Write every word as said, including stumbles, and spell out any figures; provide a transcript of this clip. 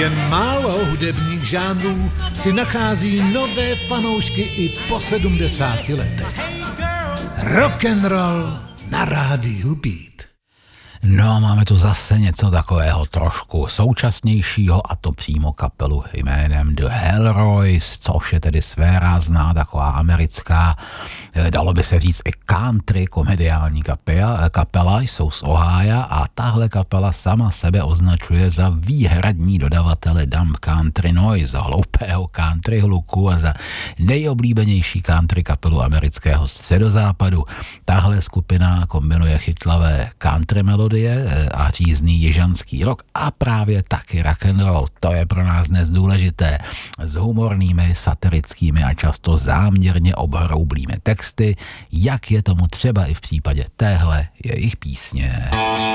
Jen málo hudebních žánrů si nachází nové fanoušky i po sedmdesáti letech. Rock and roll na rádiu Beat. No, máme tu zase něco takového trošku současnějšího, a to přímo kapelu jménem The Hellroys, což je tedy svérázná taková americká, dalo by se říct i country komediální kapela, kapela jsou z Ohája a tahle kapela sama sebe označuje za výhradní dodavatele dumb country noise, hloupého country hluku a za nejoblíbenější country kapelu amerického středozápadu. Tahle skupina kombinuje chytlavé country melodie a řízný jižanský rock a právě taky rock and roll. To je pro nás dnes důležité. S humornými, satirickými a často záměrně obhroublými texty, jak je tomu třeba i v případě téhle jejich písně.